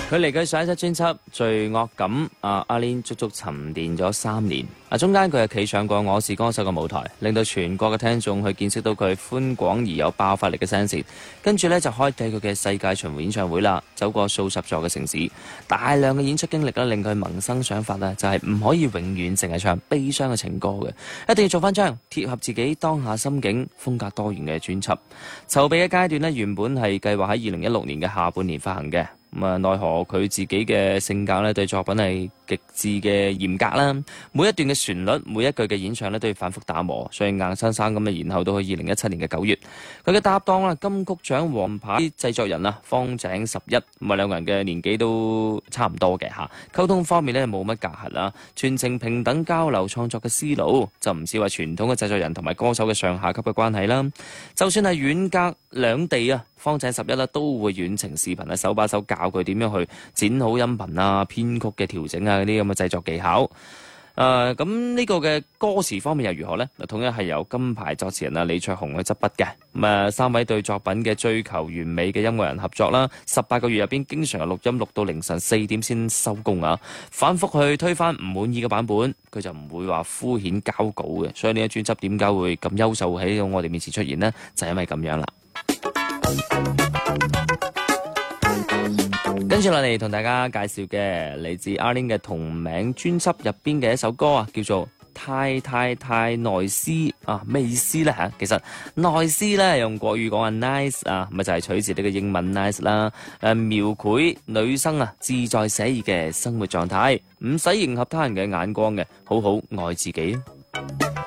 距離佢上一輯專輯《罪惡感》阿 Lin 足足沉澱咗3年。中間佢係企上過《我是歌手》嘅舞台，令到全國嘅聽眾去見識到佢寬廣而有爆發力嘅聲線。跟住呢，就開啟佢嘅世界巡迴演唱會啦，走過數十座嘅城市，大量嘅演出經歷咧，令佢萌生想法啦，就係唔可以永遠淨係唱悲傷嘅情歌嘅，一定要做翻張貼合自己當下心境、風格多元嘅專輯。籌備嘅階段呢，原本係計劃喺2016年嘅下半年發行嘅。奈何佢自己嘅性格咧，對作品係極致嘅嚴格啦。每一段嘅旋律，每一句嘅演唱咧，都要反覆打磨，所以硬生生咁延後到去2017年嘅9月。佢嘅搭檔啦，金曲獎王牌製作人啊，方井11，兩個人嘅年紀都差唔多嘅嚇。溝通方面咧冇乜隔閡啦，全程平等交流創作嘅思路，就唔似話傳統嘅製作人同埋歌手嘅上下級嘅關係啦。就算係遠隔兩地啊，方井11啦都會遠程視頻啊，手把手教佢點樣去剪好音頻啊、編曲嘅調整啊嗰啲咁嘅製作技巧。咁呢個嘅歌詞方面又如何呢？統一係由金牌作詞人啊李卓雄去執筆嘅。3位對作品嘅追求完美嘅音樂人合作啦，18個月入邊經常有錄音錄到凌晨4點先收工啊，反覆去推翻唔滿意嘅版本，佢就唔會話敷衍交稿嘅。所以呢個專輯點解會咁優秀喺我哋面前出現呢？就係因為咁樣啦。跟住落嚟同大家介紹嘅嚟自阿 Lin 嘅同名專輯入邊嘅一首歌啊，叫做《太內斯》啊，咩意思呢？其實內斯咧用國語講啊 nice 啊，咪就係取自呢個英文 nice 啦。描繪女生啊自在寫意嘅生活狀態，唔使迎合他人嘅眼光嘅，好好愛自己。